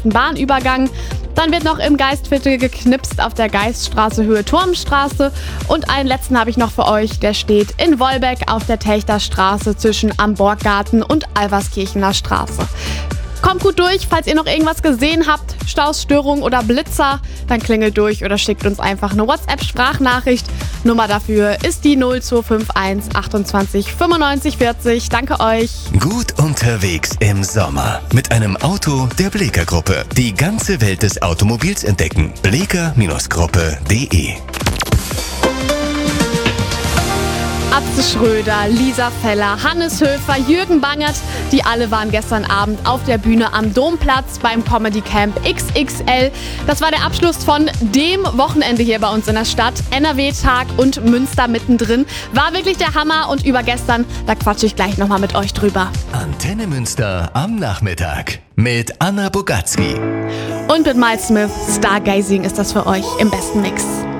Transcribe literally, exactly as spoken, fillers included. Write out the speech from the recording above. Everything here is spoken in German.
ersten Bahnübergang. Dann wird noch im Geistviertel geknipst auf der Geiststraße Höhe Turmstraße. Und einen letzten habe ich noch für euch, der steht in Wolbeck auf der Techterstraße zwischen Amborggarten und Alverskirchener Straße. Kommt gut durch, falls ihr noch irgendwas gesehen habt, Staus, Störungen oder Blitzer, dann klingelt durch oder schickt uns einfach eine WhatsApp-Sprachnachricht. Nummer dafür ist die null zwei fünf eins achtundzwanzig fünfundneunzig vierzig. Danke euch. Gut unterwegs im Sommer mit einem Auto der Bleeker Gruppe. Die ganze Welt des Automobils entdecken. bleeker Gruppe punkt de. Atze Schröder, Lisa Feller, Hannes Höfer, Jürgen Bangert, die alle waren gestern Abend auf der Bühne am Domplatz beim Comedy Camp X X L. Das war der Abschluss von dem Wochenende hier bei uns in der Stadt. N R W-Tag und Münster mittendrin. War wirklich der Hammer und über gestern, da quatsche ich gleich nochmal mit euch drüber. Antenne Münster am Nachmittag mit Anna Bogatzki. Und mit Miles Smith, Stargazing ist das für euch im besten Mix.